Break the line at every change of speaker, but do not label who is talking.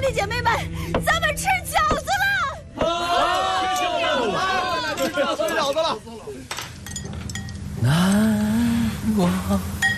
弟姐妹们，咱们吃饺子了！
吃饺子了！
南瓜。